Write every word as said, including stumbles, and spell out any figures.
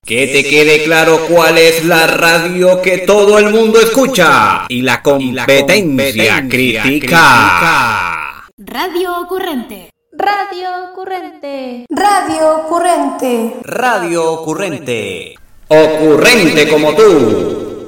Que te quede claro cuál es la radio que todo el mundo escucha y la competencia critica. Radio Ocurrente. Radio Ocurrente. Radio Ocurrente. Radio Ocurrente. Ocurrente como tú.